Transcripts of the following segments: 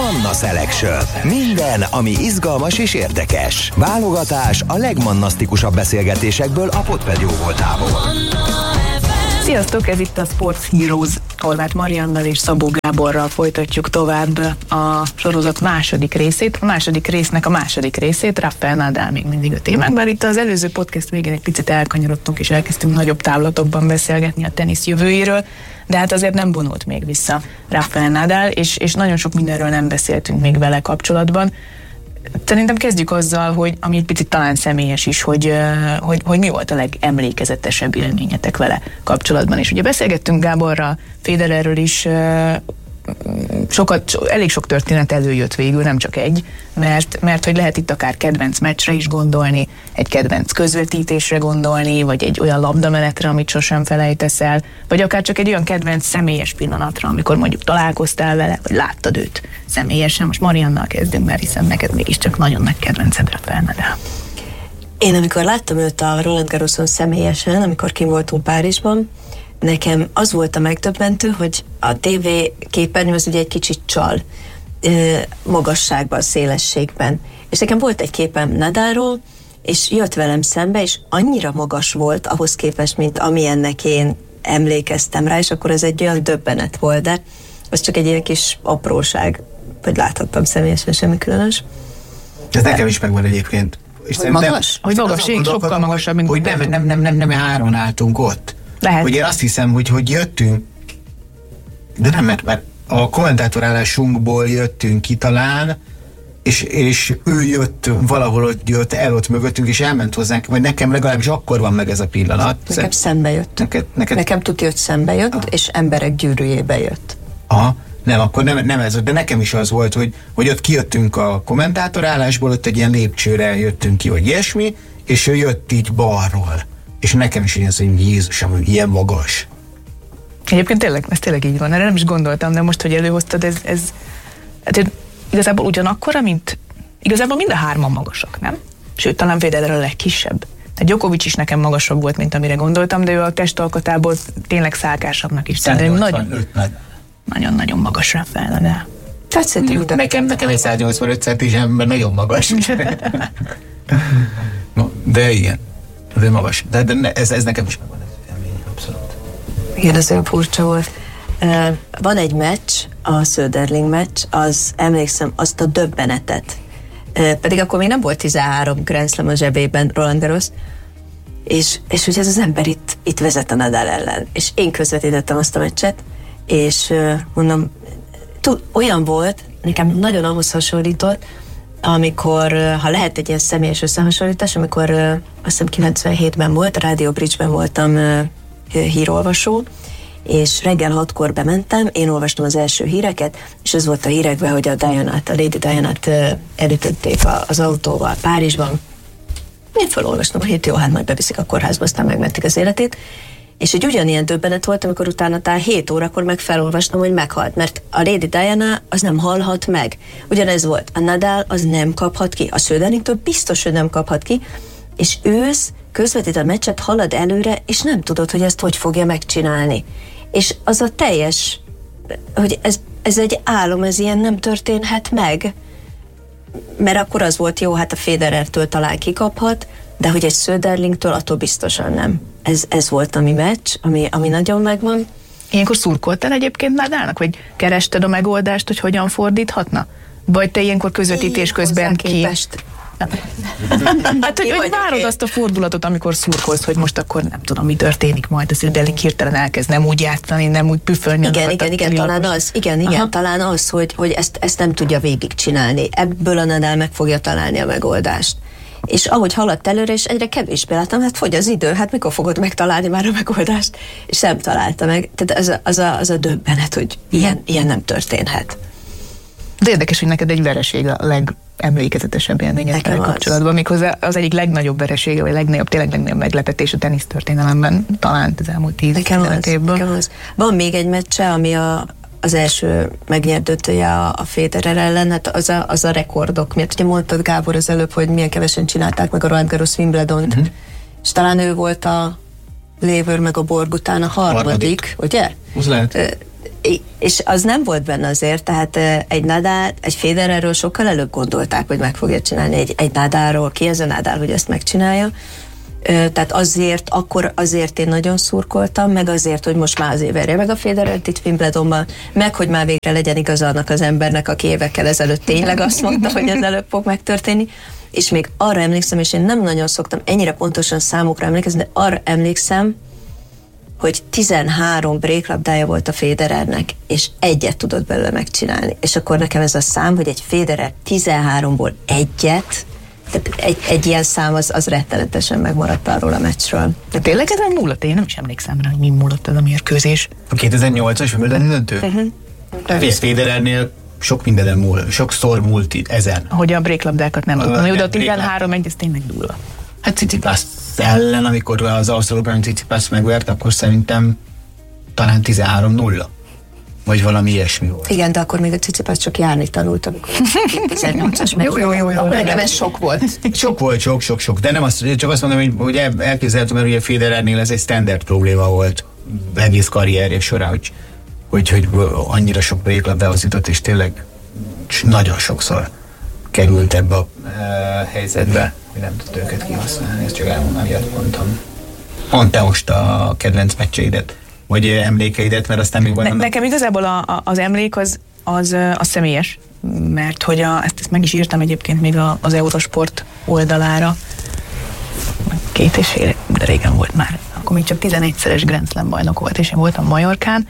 Manna Selection. Minden, ami izgalmas és érdekes. Válogatás a legmannasztikusabb beszélgetésekből a Podped jó voltából. Sziasztok, ez itt a Sports Heroes. Horváth Mariannal és Szabó Gáborral folytatjuk tovább a sorozat második részét. A második résznek a második részét Rafael Nadal még mindig 5 éven. Bár itt az előző podcast végén egy picit elkanyarodtunk és elkezdtünk nagyobb távlatokban beszélgetni a tenisz jövőjéről, de hát azért nem vonult még vissza Rafael Nadal, és nagyon sok mindenről nem beszéltünk még vele kapcsolatban. Szerintem kezdjük azzal, hogy ami egy picit talán személyes is, hogy mi volt a legemlékezetesebb élményetek vele kapcsolatban. És ugye beszélgettünk Gáborral, Federerről is, elég sok történet előjött végül, nem csak egy, mert hogy lehet itt akár kedvenc meccsre is gondolni, egy kedvenc közvetítésre gondolni, vagy egy olyan labdamenetre, amit sosem felejtesz el, vagy akár csak egy olyan kedvenc személyes pillanatra, amikor mondjuk találkoztál vele, vagy láttad őt személyesen. Most Mariannal kezdünk, mert hiszen neked mégiscsak nagyon nagy kedvenced Rafael Nadal. Én amikor láttam őt a Roland Garroson személyesen, amikor kim voltunk Párizsban, nekem az volt a megdöbbentő, hogy a TV képernyő az ugye egy kicsit csal magasságban, szélességben. És nekem volt egy képem Nadalról, és jött velem szembe, és annyira magas volt ahhoz képest, mint amilyennek én emlékeztem rá, és akkor ez egy olyan döbbenet volt, de az csak egy ilyen kis apróság, hogy láthattam személyesen, semmi különös. Ez nekem is megvan egyébként. És hogy magas? Hogy magas, sokkal magasabb, mint... Hogy nem háron álltunk ott. Lehet. Hogy én azt hiszem, hogy jöttünk, de nem, mert a kommentátorállásunkból jöttünk ki talán, és ő jött valahol ott mögöttünk, és elment hozzánk, vagy nekem legalábbis akkor van meg ez a pillanat. Nekem szembe jött. Neked? Nekem tudja, hogy szembe jött, és emberek gyűrűjébe jött. Aha, nem, akkor nem ez, de nekem is az volt, hogy ott kijöttünk a kommentátorállásból, ott egy ilyen lépcsőre jöttünk ki, vagy ilyesmi, és ő jött így balról. És nekem is így az, hogy Jézusom, ilyen magas. Egyébként ez tényleg így van, erre nem is gondoltam, de most, hogy előhoztad, ez hát igazából ugyanakkora, mint igazából mind a hárman magasak, nem? Sőt, talán Federer a legkisebb. Tehát Djokovic is nekem magasabb volt, mint amire gondoltam, de ő a testalkatából tényleg szálkásabbnak is. Nagyon-nagyon magasra fel, de... Nekem egy 185 centis ember nagyon magas. De igen. De magas. De ez nekem is megvan, ez élmény, abszolút. Igen, ez olyan furcsa volt. Van egy meccs, a Söderling meccs, az emlékszem, azt a döbbenetet. Pedig akkor még nem volt 13 Grand Slam a zsebében Roland Garros, és hogy ez az ember itt vezet a Nadal ellen. És én közvetítettem azt a meccset, és mondom, olyan volt, nekem nagyon ahhoz hasonlított, amikor, ha lehet egy ilyen személyes összehasonlítás, amikor azt hiszem 97-ben volt, a Radio Bridge-ben voltam hírolvasó, és reggel 6-kor bementem, én olvastam az első híreket, és ez volt a hírekben, hogy a Lady Dianát elütötték az autóval Párizsban. Én felolvastam a hírt, jó, hát majd beviszik a kórházba, aztán megmentik az életét. És egy ugyanilyen döbbenet volt, amikor utána 7 órakor meg felolvastam, hogy meghalt, mert a Lady Diana az nem halhat meg. Ugyanez volt, a Nadal az nem kaphat ki, a Söderlingtől biztos, hogy nem kaphat ki, és ősz közvetít a meccset, halad előre, és nem tudod, hogy ezt hogy fogja megcsinálni. És az a teljes, hogy ez egy álom, ez ilyen nem történhet meg, mert akkor az volt jó, hát a Federertől talán kikaphat, de hogy egy Söderlingtől attól biztosan nem. Ez volt a mi meccs, ami nagyon megvan. Ilyenkor szurkoltál egyébként Nadalnak, vagy kerested a megoldást, hogy hogyan fordíthatna? Vagy te ilyenkor közvetítés közben Hát, hogy várod azt a fordulatot, amikor szurkolsz, hogy most akkor nem tudom, mi történik majd, az Söderling hirtelen elkezd nem úgy játszani, nem úgy püfölni. Igen, talán az, hogy ezt nem tudja végigcsinálni. Ebből a Nadal meg fogja találni a megoldást. És ahogy haladt előre, és egyre kevésbé láttam, hát fogy az idő, hát mikor fogod megtalálni már a megoldást? És nem találta meg. Tehát az a döbbenet, hogy ilyen nem történhet. De érdekes, hogy neked egy vereség a legemlékezetesebb élményekkel kapcsolatban, méghozzá az egyik legnagyobb veresége, vagy tényleg legnagyobb meglepetés a tenisztörténelemben, talán az elmúlt 10-15 évből. Van még egy meccse, ami az első megnyert döntője a Federer ellen, hát az a rekordok miatt. Ugye mondtad, Gábor, az előbb, hogy milyen kevesen csinálták meg a Roland Garros Wimbledont, és talán ő volt a Lever meg a Borg után a harmadik, ugye? Az lehet. És az nem volt benne azért, tehát egy Nadal, egy Federerről sokkal előbb gondolták, hogy meg fogja csinálni egy Nadalról, ki ez a Nadal, hogy ezt megcsinálja. Tehát azért én nagyon szurkoltam, meg azért, hogy most már azért verje meg a Federert itt Wimbledonban, meg hogy már végre legyen igaza annak az embernek, aki évekkel ezelőtt tényleg azt mondta, hogy ez előbb fog megtörténni. És még arra emlékszem, és én nem nagyon szoktam ennyire pontosan számokra emlékezni, de arra emlékszem, hogy 13 bréklabdája volt a Federernek, és egyet tudott belőle megcsinálni. És akkor nekem ez a szám, hogy egy Federer 13-ból egyet, tehát egy ilyen szám az rettenetesen megmaradt arról a meccsről. De tényleg ezen múlott? Én nem is emlékszem rá, hogy mi múlott ez a mérkőzés. A 2008-as Wimbledoni döntő? Federernél sok mindenen múl, sokszor múlt ezen. Hogy a bréklabdákat nem tudtam. Jó, de a 13-1, ez tényleg durva. Hát Tsitsipas ellen, amikor az Ausztrálban Tsitsipas megvert, akkor szerintem talán 13-0. Vagy valami ilyesmi volt. Igen, de akkor még a Tsitsipas csak járni tanult, amikor 2008-as meg. Jó. Nekem ez sok volt. Sok. De nem azt, csak azt mondom, hogy elképzelhető, mert ugye Federernél ez egy standard probléma volt egész karrierje során, hogy annyira sok bréklabdához jutott, és tényleg nagyon sokszor került ebbe a helyzetbe, hogy nem tudta őket kihasználni, ezt csak elmondom, miatt mondtam. Mondd te most a kedvenc meccseidet, vagy emlékeidet, mert aztán még van... Nekem igazából az emlék az személyes, mert hogy ezt meg is írtam egyébként még az Eurosport oldalára, 2,5, de régen volt már, akkor még csak 11-szeres Grand Slam bajnok volt, és én voltam Majorkán,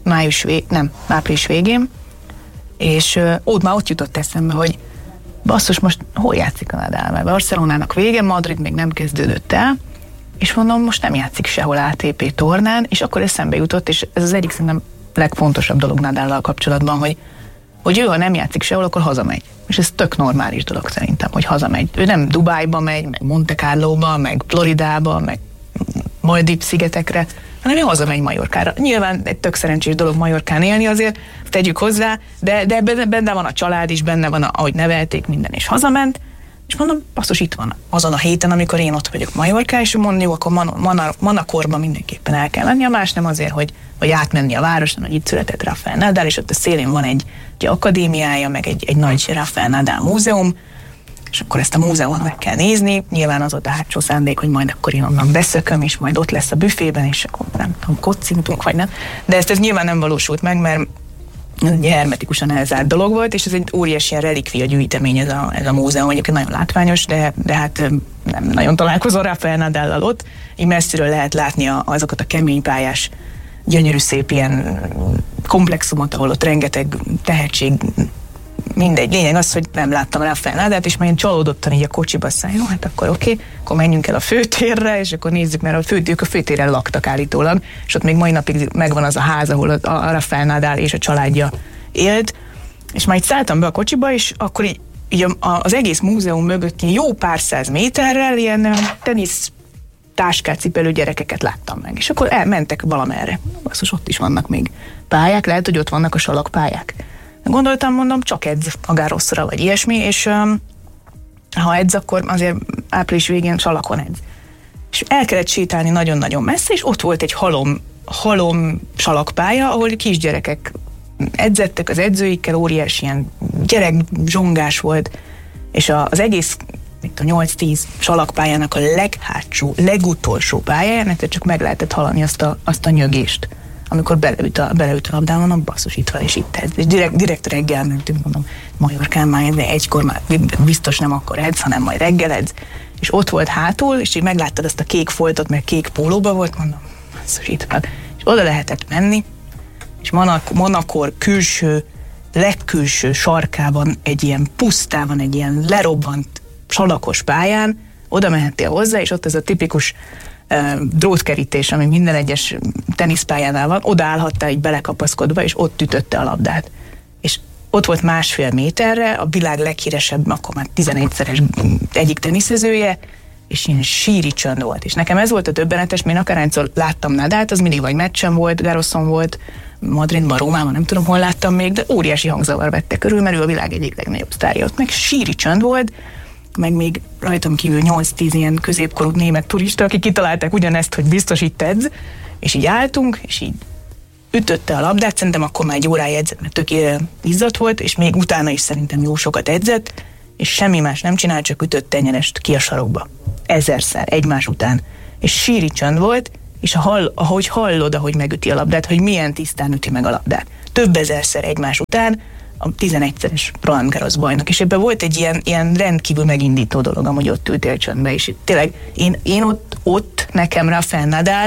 április végén, és ott jutott eszembe, hogy basszus, most hol játszik a Nadal? Mert Barcelonának vége, Madrid még nem kezdődött el, és mondom, most nem játszik sehol ATP tornán, és akkor eszembe jutott, és ez az egyik szerintem legfontosabb dolog Nadallal kapcsolatban, hogy ő, ha nem játszik sehol, akkor hazamegy. És ez tök normális dolog szerintem, hogy hazamegy. Ő nem Dubájba megy, meg Monte Carlóba, meg Floridába, meg Maldív-szigetekre, hanem ő hazamegy Majorkára. Nyilván egy tök szerencsés dolog Majorkán élni, azért tegyük hozzá, de benne van a család is, benne van, ahogy nevelték minden, és hazament, és mondom, basszus, itt van azon a héten, amikor én ott vagyok Majorkán, és mondom, jó, akkor Manakorban mindenképpen el kell menni, a más nem azért, hogy átmenni a városon, hogy itt született Rafael Nadal, és ott a szélén van egy akadémiája, meg egy nagy Rafael Nadal múzeum, és akkor ezt a múzeumot meg kell nézni, nyilván az ott a hátsó szándék, hogy majd akkor én onnan beszököm, és majd ott lesz a büfében, és akkor nem tudom, kocintunk, vagy nem. De ez nyilván nem valósult meg, mert ugye hermetikusan elzárt dolog volt, és ez egy óriási ilyen relikvia gyűjtemény ez a múzeum, egyébként nagyon látványos, de hát nem nagyon találkozol Rafael Nadallal ott, így messziről lehet látni azokat a keménypályás, gyönyörű szép ilyen komplexumot, ahol ott rengeteg tehetség, mindegy, lényeg az, hogy nem láttam Rafael Nadalt, és már én csalódottan így a kocsiba szállj, jó, hát akkor oké, akkor menjünk el a főtérre, és akkor nézzük, mert ők a főtéren laktak állítólag, és ott még mai napig megvan az a ház, ahol a Rafael Nadal és a családja élt, és már így szálltam be a kocsiba, és akkor így az egész múzeum mögött jó pár száz méterrel ilyen tenisz táskát cipelő gyerekeket láttam meg, és akkor elmentek valamerre. Basszus, ott is vannak még pályák, lehet, hogy ott vannak a salakpályák. Gondoltam, mondom, csak edz a Garrosra, vagy ilyesmi, és ha edz, akkor azért április végén salakon edz. És el kellett sétálni nagyon-nagyon messze, és ott volt egy halom salakpálya, ahol kisgyerekek edzettek az edzőikkel, óriási ilyen gyerekzsongás volt, és az egész 8-10 salakpályának a leghátsó, legutolsó pályáján, csak meg lehetett hallani azt a nyögést, amikor beleüt a labdán, mondom, basszus, itt van, és itt ez. És direkt reggel mentünk, mondom, Majorkán már, de egykor már biztos nem akkor edz, hanem majd reggel edz. És ott volt hátul, és így megláttad azt a kék foltot, mert kék pólóba volt, mondom, basszus, itt van. És oda lehetett menni, és Manakor legkülső sarkában, egy ilyen pusztában, egy ilyen lerobbant salakos pályán, oda mehettél hozzá, és ott ez a tipikus drótkerítés, ami minden egyes teniszpályánál van, odaállhattál így belekapaszkodva, és ott ütötte a labdát. És ott volt 1,5 méterre a világ leghíresebb, akkor már 11-szeres egyik teniszezője, és ilyen síri csönd volt. És nekem ez volt a döbbenetes, mert akárhányszor láttam Nadalt, az mindig vagy meccsen volt, Garroson volt, Madridban, Rómában, nem tudom, hol láttam még, de óriási hangzavar vette körül, mert ő a világ egyik legnagyobb sztárja. Ott meg síri csönd volt, meg még rajtam kívül 8-10 ilyen középkorú német turista, akik kitalálták ugyanezt, hogy biztos itt edz, és így álltunk, és így ütötte a labdát, szerintem akkor már egy órája edzett, mert tök izzadt volt, és még utána is szerintem jó sokat edzett, és semmi más nem csinált, csak ütött tenyerest ki a sarokba. 1000-szer, egymás után. És síri csönd volt, és ahogy hallod, ahogy megüti a labdát, hogy milyen tisztán üti meg a labdát. Több ezerszer egymás után, a 11-szeres Roland Garros bajnok, és ebben volt egy ilyen rendkívül megindító dolog, amúgy ott ültél csöndbe, és tényleg én ott nekem Rafael Nadal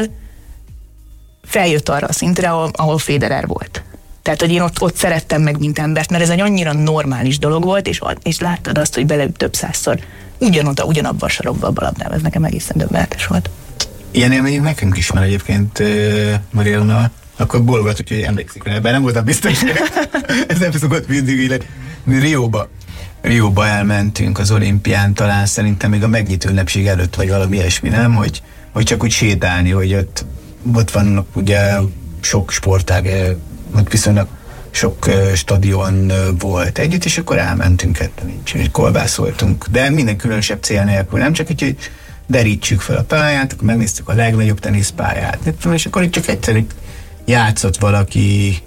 feljött arra a szintre, ahol Federer volt. Tehát, hogy én ott szerettem meg, mint embert, mert ez egy annyira normális dolog volt, és láttad azt, hogy beleüt több százszor ugyanabba a sarokba a labdába. Ez nekem egészen döbbenetes volt. Ilyen élmény nekünk is van egyébként, Mariella. Akkor bólogat, úgyhogy emlékszik rá. Ebben nem voltam biztos, ez nem szokott mindig illetve. Mi Rióba elmentünk az olimpián, talán szerintem még a megnyitó ünnepség előtt, vagy valami ilyesmi, nem? Hogy csak úgy sétálni, hogy ott vannak ugye sok sportág, ott viszonylag sok stadion volt együtt, és akkor elmentünk, egy kolbászoltunk, de minden különösebb cél nélkül, nem csak így, hogy derítsük fel a pályát, akkor megnéztük a legnagyobb teniszpályát, és akkor itt csak egyszerűen játszott valaki,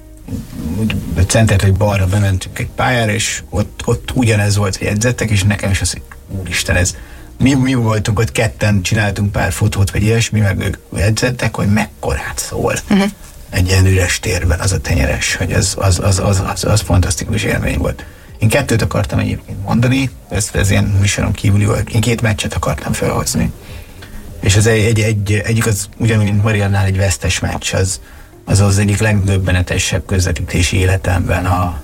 centert, hogy balra bementünk egy pályára, és ott ugyanez volt, hogy edzettek, és nekem is az, hogy úristen, ez mi voltunk ott ketten, csináltunk pár fotót, vagy ilyesmi, meg ők edzettek, hogy mekkorát szól egy ilyen üres térben az a tenyeres, hogy az fantasztikus élmény volt. Én 2 akartam egyébként mondani, ez ilyen műsoron kívüli volt, én 2 meccset akartam felhozni. És az egyik az ugyanúgy, mint Mariannál egy vesztes meccs, az egyik legdöbbenetesebb közvetítési életemben a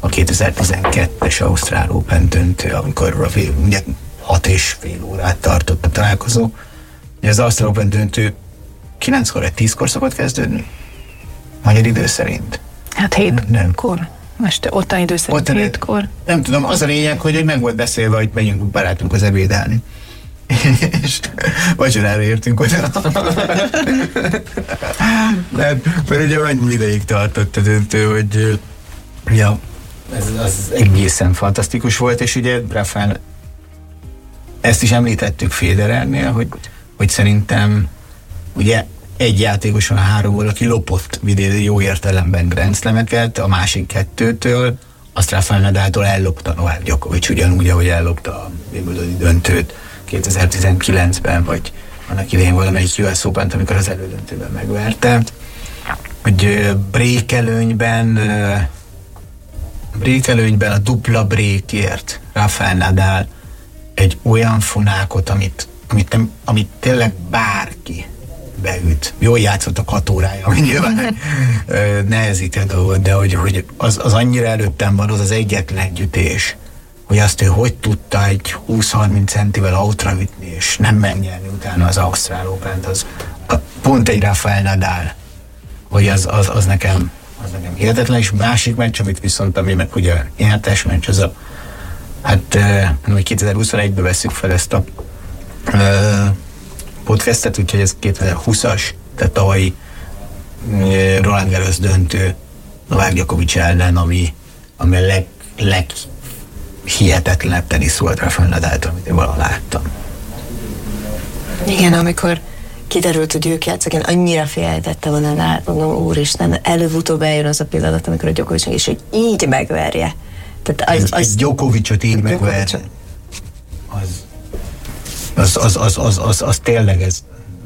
2012-es Ausztrál Open döntő, amikor ugye 6,5 órát tartott a találkozó. Az Ausztrál Open döntő 9-kor vagy 10-kor szokott kezdődni? Magyar idő szerint. Hát 7-kor. Este ottani idő szerint 7-kor. Nem tudom, az a lényeg, hogy meg volt beszélve, hogy megyünk barátunkhoz ebédelni. És vacsorára értünk oda. Mert ugye annyi ideig tartott a döntő, hogy ja, ez az egészen fantasztikus volt, és ugye Rafael, ezt is említettük Federernél, hogy szerintem ugye egy játékos van 3-ból, aki lopott jó értelemben Grand Slameket, a másik 2-től, azt Rafael Nadaltól ellopta Novák Djokovic, ugyanúgy, ahogy ellopta a Wimbledoni döntőt 2019-ben, vagy annak idején valamelyik US Open-t, amikor az elődöntőben megverte, hogy breakelőnyben a dupla breakért Rafael Nadal egy olyan fonákot, amit tényleg bárki beüt. Jól játszottak 6 órája, ami nyilván nehezíti a dolgot, de hogy az annyira előttem van, az egyetlen ütés, hogy azt ő hogy tudta egy 20-30 centivel outra ütni, és nem megnyerni utána az Ausztrál Opent, az pont egy Rafael Nadal, hogy az nekem hihetetlen, és másik meccs, amit viszont, ami meg ugye nyertes meccs, az a, hát 2021-ben veszük fel ezt a podcastet, úgyhogy ez 2020-as, tehát tavalyi Roland Garros döntő Novák Djokovic ellen, ami a leghihetetlenebb tenisz volt Rafael Nadaltól, amit én valaha láttam. Igen, amikor kiderült, hogy ők játszak, én annyira féltettem volna rá, mondom, úristen, előbb-utóbb eljön az a pillanat, amikor a Djokovic is, hogy így megverje. Tehát egy Djokovicot így megverje. Az tényleg ez.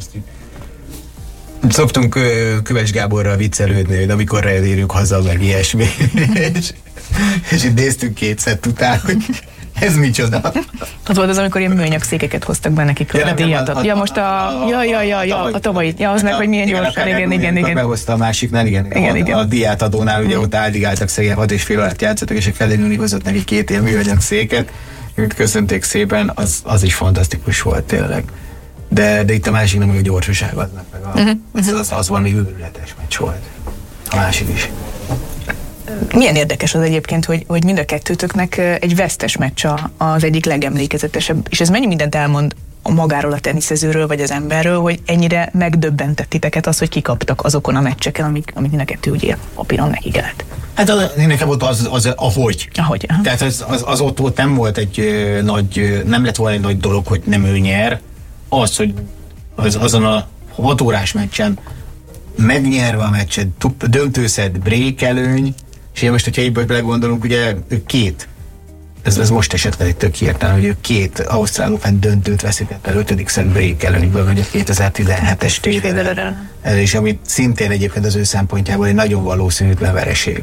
Szoktunk Köves Gáborral viccelődni, hogy amikor ráérünk haza, meg ilyesmi. és itt néztünk 2 után, hogy ez micsoda. Az volt az, amikor ilyen műanyag székeket hoztak be nekik a díjat. Ja, most a tavalyi. Ja, az meg, hogy milyen gyorsan. Igen. Behozta a másiknál, igen. A díjátadónál ugye ott áldigáltak szegény 6,5 órát játszottak, és a Felinuni hozott neki 2 ilyen műanyag széket. Köszönték szépen, az is fantasztikus volt tényleg. De itt a másik nem, hogy a gyorsaság adnak meg. Az valami őrületes meccs volt. A másik is. Milyen érdekes az egyébként, hogy mind a kettőtöknek egy vesztes meccs az egyik legemlékezetesebb. És ez mennyi mindent elmond magáról a teniszezőről, vagy az emberről, hogy ennyire megdöbbentett titeket az, hogy kikaptak azokon a meccseken, amik mind a kettő ugye papíron nekik állt. Hát nekem ott az ahogy. Aha. Tehát az ott nem volt egy nem lett volna egy nagy dolog, hogy nem ő nyer. Az, hogy azon a 6 órás meccsen megnyerve a meccset, döntőszett, break előny, és én most, hogyha ebből belegondolunk, ugye ez most esett egy tök hirtelen, hogy ők 2 Ausztrál Open döntőt veszített el 5. szett break előnyből, vagy a 2017-es télen. És amit szintén egyébként az ő szempontjából egy nagyon valószínűtlen vereség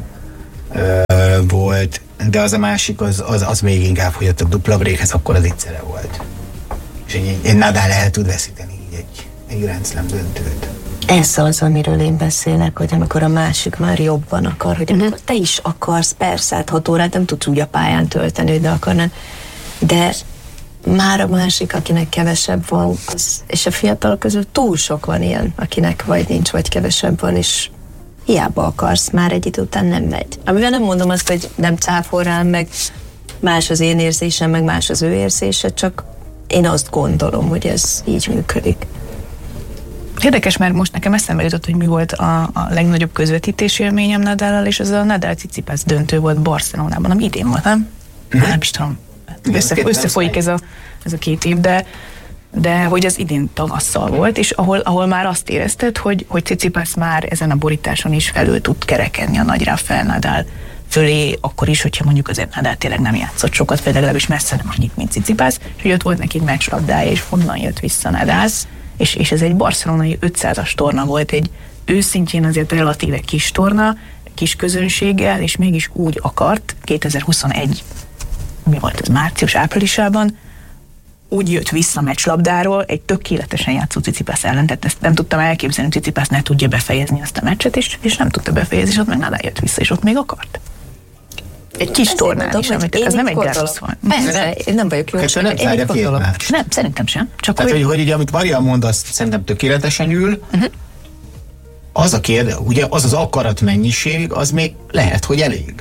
volt, de az a másik, az még inkább, hogy a dupla breakhez akkor az egyszerre volt. És egy Nadal el tud veszíteni így egy Grand Slam döntőt. Ez az, amiről én beszélek, hogy amikor a másik már jobban akar, hogy amikor te is akarsz, persze, hát 6 órát nem tudsz úgy a pályán tölteni, de akarnál, de már a másik, akinek kevesebb van, és a fiatalok közül túl sok van ilyen, akinek vagy nincs, vagy kevesebb van, és hiába akarsz, már egy idő után nem megy. Amivel nem mondom azt, hogy nem cáfol rám, meg más az én érzésem, meg más az ő érzése, csak én azt gondolom, hogy ez így működik. Érdekes, mert most nekem eszembe jutott, hogy mi volt a legnagyobb közvetítési élményem Nadállal, és az a Nadal-Tsitsipas döntő volt Barcelonában, ami idén volt, nem? Nem is tudom. Összefolyik ez a 2 év, de hogy az idén tavasszal volt, és ahol már azt érezted, hogy Tsitsipas már ezen a borításon is felül tud kerekedni a nagy Rafael Nadal fölé, akkor is, hogyha mondjuk azért Nadal tényleg nem játszott sokat, vagy legalábbis messze nem annyit, mint Tsitsipas, és hogy ott volt neki meccslabdája, és honnan jött vissza Nadal, és ez egy barcelonai 500-as torna volt, egy őszintén azért relatíve kis torna, kis közönséggel, és mégis úgy akart 2021, mi volt ez, március-áprilisában, úgy jött vissza meccslabdáról egy tökéletesen játszó Tsitsipas ellen, tehát ezt nem tudtam elképzelni, hogy Tsitsipas ne tudja befejezni azt a meccset, és nem tudta befejezni, és ott meg Nadal jött vissza, és ott még akart. Egy kis tornán is, amit ez nem egy rossz van. Persze, én nem vagyok jó. Nem, szerintem sem. Csak tehát, hogy ugye, amit Maria mond, azt szerintem tökéletesen ül. Az a kérdés, ugye az akarat mennyiség, az még lehet, hogy elég.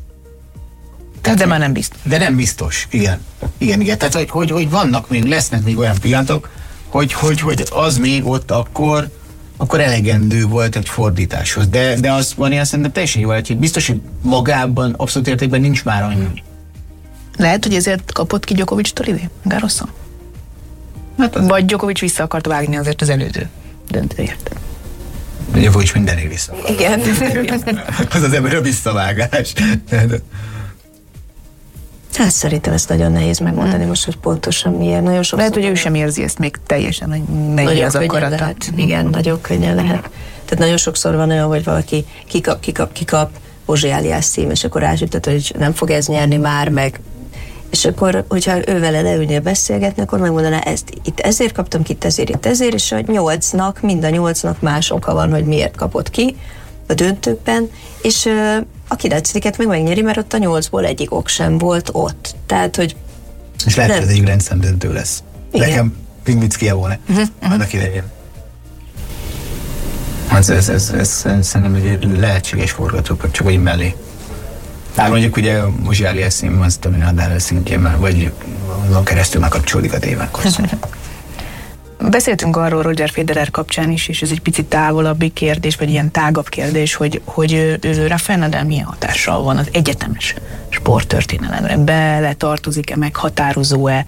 Tehát, de már nem biztos. De nem biztos, igen. Igen. Tehát, hogy vannak még, lesznek még olyan pillanatok, hogy az még ott akkor elegendő volt egy fordításhoz. De az van ilyen szerintem teljesen jó, hogy biztos, hogy magában, abszolút értékben nincs már annyi. Lehet, hogy ezért kapott ki Djokovic-tól idén, Garroson? Hát vagy Djokovic vissza akart vágni azért az előző döntőért. Djokovic mindenig vissza. Igen. az ember a visszavágás. Hát szerintem ezt nagyon nehéz megmondani most, hogy pontosan miért. Nagyon sokszor lehet, hogy ő sem érzi ezt még teljesen, hogy mennyi az akarata. Lehet. Igen, nagyon könnyen lehet. Tehát nagyon sokszor van olyan, hogy valaki kikap Pozsi Aliás cím, és akkor rásütött, hogy nem fog ez nyerni már, meg. És akkor, hogyha ő vele leülnél beszélgetni, akkor megmondaná, ezt itt ezért kaptam ki, itt ezért, és a mind a 8-nak más oka van, hogy miért kapott ki a döntőkben, és a 9-et meg megnyeri, mert ott a 8-ból egyik ok sem volt ott. Tehát, hogy... És lehet, hogy ez egy Grand Slam döntő lesz. Igen. Nekem Pingvickia volna. Annak idején. Ez szerintem egy lehetséges forgatókönyv, csak úgy mellé. Tehát mondjuk ugye Pozsi Aliás szín, az tudom, hogy Nadal szintjén, vagy azon keresztül megkapcsolódik a témákhoz. Beszéltünk arról Roger Federer kapcsán is, és ez egy picit távolabbi kérdés, vagy ilyen tágabb kérdés, hogy Rafael Nadal milyen hatással van az egyetemes sporttörténelemre. Beletartozik-e, meghatározó-e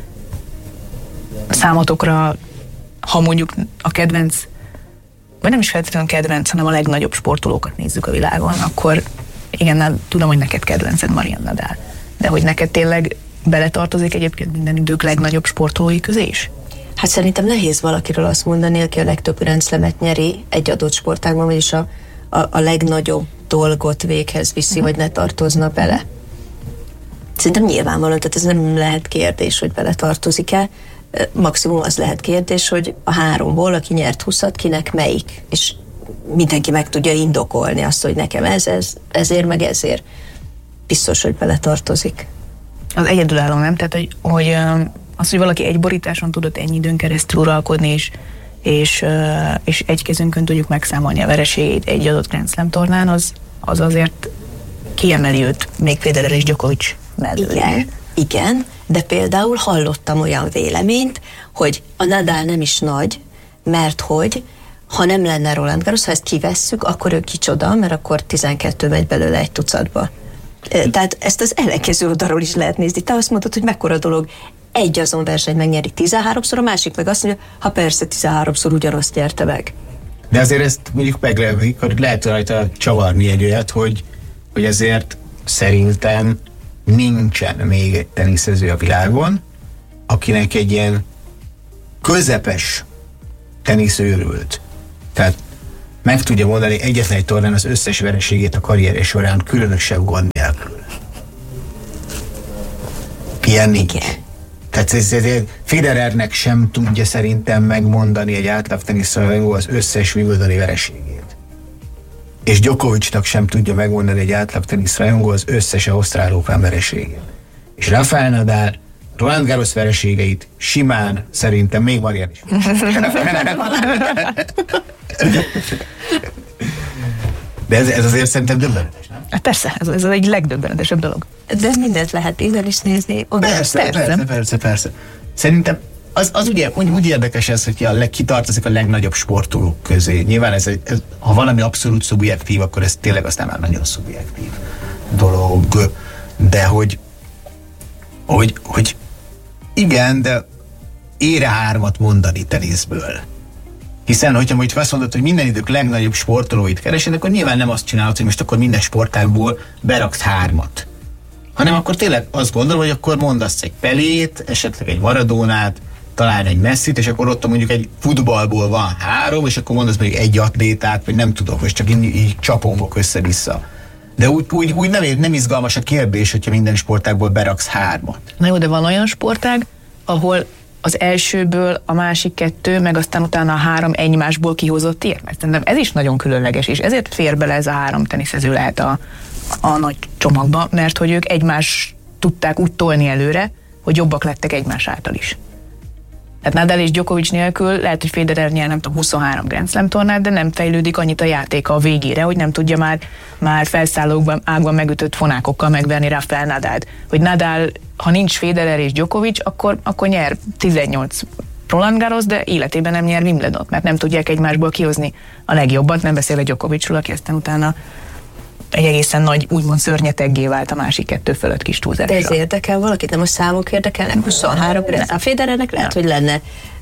számotokra, ha mondjuk a kedvenc, vagy nem is feltétlenül kedvenc, hanem a legnagyobb sportolókat nézzük a világon, akkor igen, tudom, hogy neked kedvenced Marian Nadal, de hogy neked tényleg beletartozik egyébként minden idők legnagyobb sportolói közé is? Hát szerintem nehéz valakiről azt mondani, aki a legtöbb Grand Slamet nyeri egy adott sportágban, vagyis a legnagyobb dolgot véghez viszi, hogy ne tartozna bele. Szerintem nyilvánvalóan, tehát ez nem lehet kérdés, hogy bele tartozik-e. Maximum az lehet kérdés, hogy a 3-ból, aki nyert 20-at, kinek melyik. És mindenki meg tudja indokolni azt, hogy nekem ezért, meg ezért. Biztos, hogy bele tartozik. Az egyedülálló, nem? Tehát, hogy az, hogy valaki egy borításon tudott ennyi időn keresztül uralkodni, és egy kezünkön tudjuk megszámolni a vereségét egy adott Grand Slam tornán, az azért kiemeli őt még Federer és Djokovic mellől. Igen, de például hallottam olyan véleményt, hogy a Nadal nem is nagy, mert hogy ha nem lenne Roland Garros, ha ezt kivesszük, akkor ő kicsoda, mert akkor 12 megy belőle egy tucatba. Tehát ezt az ellenkező oldalról is lehet nézni. Te azt mondod, hogy mekkora dolog egy azon versenyt megnyeri 13-szor, a másik meg azt mondja, ha persze 13-szor ugyanazt nyerte meg. De azért ezt mondjuk lehet rajta csavarni egy olyat, hogy azért szerintem nincsen még egy teniszező a világon, akinek egy ilyen közepes teniszőrült. Tehát meg tudja mondani egyetlen egy tornán az összes vereségét a karrierje során különösebb gond nélkül. Ilyen nincs. Tehát Federernek sem tudja szerintem megmondani egy átlag teniszrajongó az összes Wimbledoni vereségét. És Djokovicnak sem tudja megmondani egy átlag teniszrajongó az összes Ausztrál Open vereségét. És Rafael Nadal Roland Garros vereségeit simán szerintem még Marian is. De ez azért szerintem döbbenetes, nem? Hát persze, ez egy legdöbbenetesebb dolog. De mindent lehet innen is nézni. Persze. Szerintem az ugye úgy érdekes ez, hogy kitartozik a legnagyobb sportolók közé. Nyilván ha valami abszolút szubjektív, akkor ez tényleg aztán már nagyon szubjektív dolog. De hogy igen, de ére 3-at mondani teniszből. Hiszen, hogyha most azt mondod, hogy minden idők legnagyobb sportolóit keresed, akkor nyilván nem azt csinálod, hogy most akkor minden sportágból beraksz 3-at. Hanem akkor tényleg azt gondolom, hogy akkor mondasz egy Pelét, esetleg egy Maradónát, talán egy Messit, és akkor ott mondjuk egy futballból van 3, és akkor mondasz mondjuk egy atlétát, vagy nem tudok, és csak így csapongok össze-vissza. De úgy nem izgalmas a kérdés, hogyha minden sportágból beraksz 3-at. Na jó, de van olyan sportág, ahol az elsőből a másik 2, meg aztán utána a 3 egymásból kihozott ér. Mert szerintem ez is nagyon különleges, és ezért fér bele ez a 3 teniszező lehet a nagy csomagba, mert hogy ők egymást tudták úgy tolni előre, hogy jobbak lettek egymás által is. Tehát Nadal és Djokovic nélkül lehet, hogy Federer nyer, nem tudom, 23 Grand Slam tornát, de nem fejlődik annyit a játéka a végére, hogy nem tudja már felszállókban, ágban megütött fonákokkal megverni Rafael Nadalt. Hogy Nadal, ha nincs Federer és Djokovic, akkor nyer 18 Roland Garros, de életében nem nyer Wimbledont, mert nem tudják egymásból kihozni a legjobbat, nem beszélve Djokovicról, aki aztán utána egy egészen nagy, úgymond szörnyeteggé vált a másik 2 fölött kis túlzással. De ez érdekel valakit, nem a számok érdekelnek? 23 Grand Slam. A Federernek lehet, hogy lenne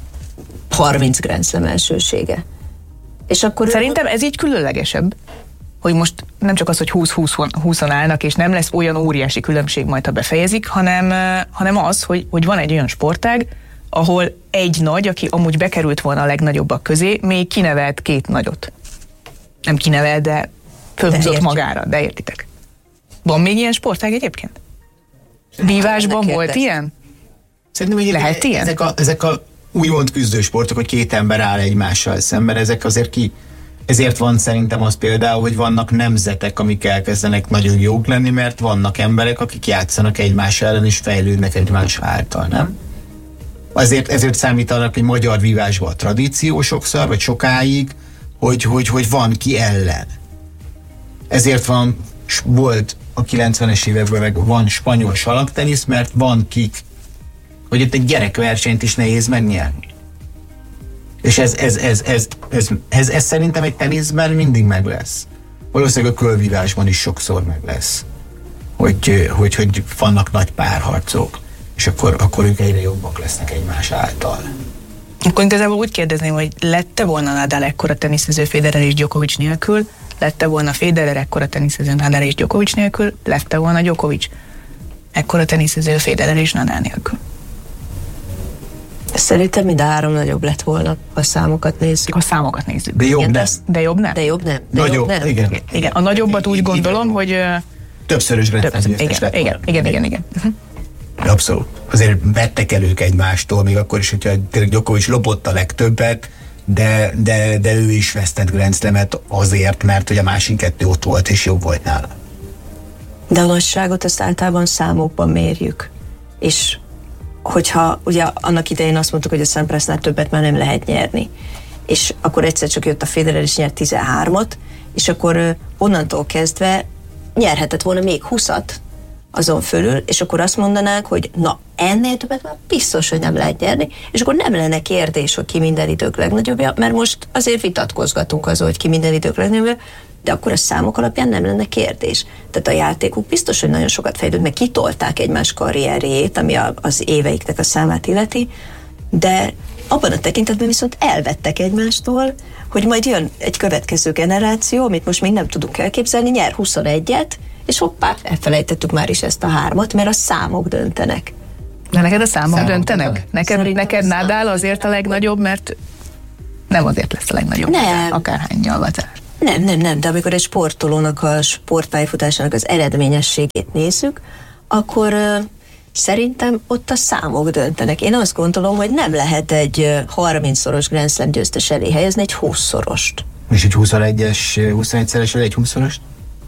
30 Grand Slam elsősége. És akkor szerintem ez így különlegesebb, hogy most nem csak az, hogy 20-20-on állnak, és nem lesz olyan óriási különbség majd, ha befejezik, hanem az, hogy van egy olyan sportág, ahol egy nagy, aki amúgy bekerült volna a legnagyobbak közé, még kinevelt 2 nagyot. Nem kinevelt, de fölhúzott magára, de értitek. Van még ilyen sportág egyébként? Vívásban volt ilyen? Szerintem, hogy lehet ilyen? Ezek a úgymond küzdősportok, hogy 2 ember áll egymással szemben, ezek azért ezért van szerintem az például, hogy vannak nemzetek, amik elkezdenek nagyon jók lenni, mert vannak emberek, akik játszanak egymás ellen és fejlődnek egymás által, nem? Ezért számítanak egy magyar vívásban a tradíció sokszor, vagy sokáig, hogy van ki ellen. Ezért volt a 90-es években meg van spanyol salagtenisz, mert van kik, hogy itt egy gyerekversenyt is nehéz megnyerni. És ez szerintem egy teniszben mindig meg lesz. Valószínűleg a kölvívásban is sokszor meg lesz. Hogy vannak nagy párharcok, és akkor ők egyre jobbak lesznek egymás által. Akkor igazából úgy kérdezném, hogy lette volna Nadal ekkora teniszező Federer és Djokovic nélkül, lette volna Federer ekkora teniszező Nadal és Djokovic nélkül, lette volna Djokovic ekkora teniszező Federer és Nadal nélkül. Szerintem mind a 3 nagyobb lett volna, ha a számokat nézzük. Ha számokat nézzük. De jobb nem. De jobb nem? De jobb nem. Nagyobb, igen. A nagyobbat úgy gondolom, hogy... Többszörös rendszerűzés lett volna. Igen. Abszolút. Azért vettek el ők egymástól, még akkor is, hogyha tényleg Djokovic lopott a legtöbbet, de ő is vesztett Grand Slamet azért, mert hogy a másik 2 ott volt és jobb volt nála. De a nagyságot azt általában számokban mérjük. És hogyha ugye annak idején azt mondtuk, hogy a Samprasnál többet már nem lehet nyerni. És akkor egyszer csak jött a Federer és nyert 13-at, és akkor onnantól kezdve nyerhetett volna még 20-at azon fölül, és akkor azt mondanánk, hogy na, ennél többet már biztos, hogy nem lehet nyerni, és akkor nem lenne kérdés, hogy ki minden idők legnagyobbja, mert most azért vitatkozgatunk azon, hogy ki minden idők legnagyobbja, de akkor a számok alapján nem lenne kérdés. Tehát a játékuk biztos, hogy nagyon sokat fejlődött, meg kitolták egymás karrierjét, ami az éveiknek a számát illeti, de abban a tekintetben viszont elvettek egymástól, hogy majd jön egy következő generáció, amit most még nem tudunk elképzelni, nyer 21-et, és hoppá, elfelejtettük már is ezt a 3-at, mert a számok döntenek. De neked a számok döntenek? Neked Nadal azért a legnagyobb, mert nem azért lesz a legnagyobb. Nem. Akárhány nyalvatás. Nem, de amikor egy sportolónak a sportpályafutásának az eredményességét nézzük, akkor szerintem ott a számok döntenek. Én azt gondolom, hogy nem lehet egy 30-szoros Grand Slam győztes elé helyezni egy 20-szorost. És egy 21-es, 21-szeres elé egy 20-szorost?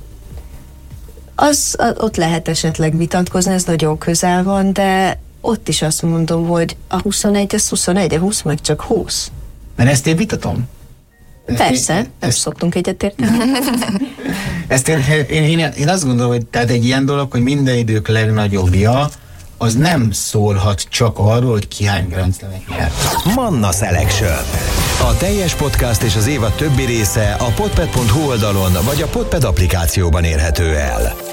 Ott lehet esetleg vitatkozni, ez nagyon közel van, de ott is azt mondom, hogy a 21 az 21, a 20 meg csak 20. Mert ezt én vitatom. Persze, nem szoktunk egyetérteni. Ezt én azt gondolom, hogy tehát egy ilyen dolog, hogy minden idők legnagyobbja, az nem szólhat csak arról, hogy ki hány Grand Slamet nyert. Manna Selection. A teljes podcast és az évad többi része a podpad.hu oldalon vagy a Podpad applikációban érhető el.